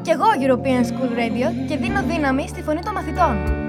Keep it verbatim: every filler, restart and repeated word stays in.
Κι εγώ European School Radio και δίνω δύναμη στη φωνή των μαθητών.